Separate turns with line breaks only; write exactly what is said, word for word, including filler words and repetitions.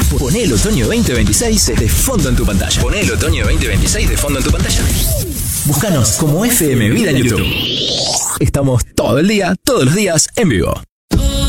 Poné el otoño veinte veintiséis de fondo en tu pantalla. Poné el otoño veinte veintiséis de fondo en tu pantalla. Búscanos como F M Vida en YouTube. Estamos todo el día, todos los días, en vivo.